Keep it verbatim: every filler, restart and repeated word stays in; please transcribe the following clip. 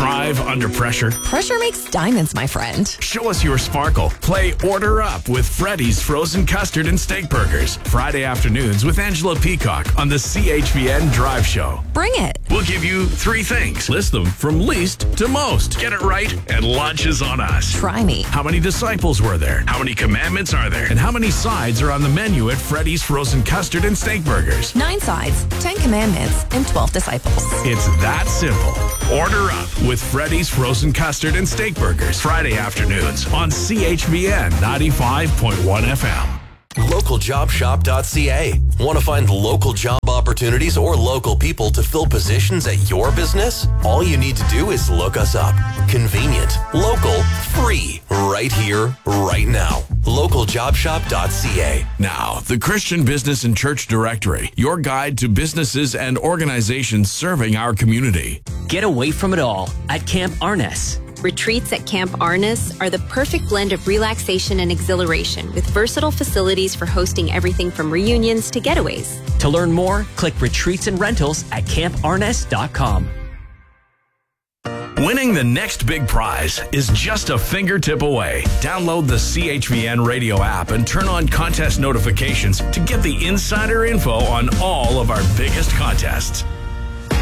thrive under pressure? Pressure makes diamonds, my friend. Show us your sparkle. Play Order Up with Freddy's Frozen Custard and Steak Burgers. Friday afternoons with Angela Peacock on the C H V N Drive Show. Bring it. We'll give you three things. List them from least to most. Get it right, and lunch is on us. Try me. How many disciples were there? How many commandments are there? And how many sides are on the menu at Freddy's Frozen Custard and Steak Burgers? Nine sides, ten commandments, and twelve disciples. It's that simple. Order up with Freddy's Frozen Custard and Steak Burgers. Friday afternoons on C H V N ninety-five point one F M. local job shop dot c a. Want to find local job opportunities or local people to fill positions at your business? All you need to do is look us up. Convenient, local, free, right here, right now. local job shop dot c a. Now, the Christian Business and Church Directory, your guide to businesses and organizations serving our community. Get away from it all at Camp Arness. Retreats at Camp Arness are the perfect blend of relaxation and exhilaration with versatile facilities for hosting everything from reunions to getaways. To learn more, click retreats and rentals at camp arness dot com. Winning the next big prize is just a fingertip away. Download the C H V N radio app and turn on contest notifications to get the insider info on all of our biggest contests.